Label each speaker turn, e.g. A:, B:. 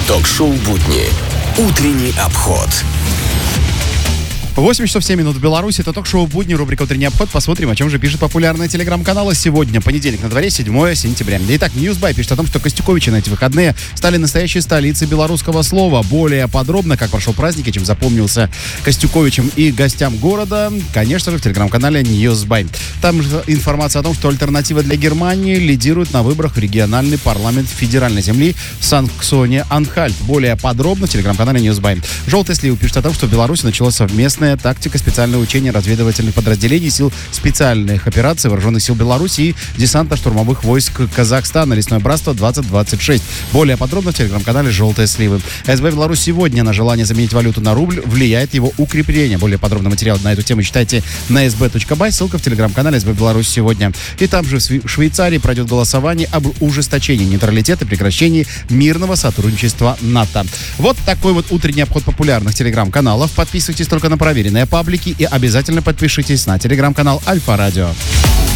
A: Ток-шоу «Будни». Утренний обход.
B: 8 часов 7 минут в Беларуси. Это ток-шоу «Будни», рубрика «Утренний обход». Посмотрим, о чем же пишет популярные телеграм-каналы. Сегодня понедельник, на дворе 7 сентября. Итак, Newsby пишет о том, что Костюковичи на эти выходные стали настоящей столицей белорусского слова. Более подробно, как прошел праздник и чем запомнился Костюковичам и гостям города, конечно же, в телеграм-канале Newsby. Там же информация о том, что альтернатива для Германии лидирует на выборах в региональный парламент федеральной земли Саксония-Анхальт. Более подробно в телеграм-канале Newsby. «Желтый слив» пишет о том, что в Беларуси началось совместное тактика специального учения разведывательных подразделений сил специальных операций Вооруженных сил Беларуси и десантно-штурмовых войск Казахстана. Лесное братство 2026. Более подробно в телеграм-канале «Желтые сливы». СБ Беларусь сегодня на желание заменить валюту на рубль влияет его укрепление. Более подробный материал на эту тему читайте на sb.by. Ссылка в телеграм-канале СБ Беларусь сегодня. И там же в Швейцарии пройдет голосование об ужесточении нейтралитета и прекращении мирного сотрудничества НАТО. Вот такой вот утренний обход популярных телеграм-каналов. Подписывайтесь только на проверенные паблики и обязательно подпишитесь на телеграм-канал Альфа Радио.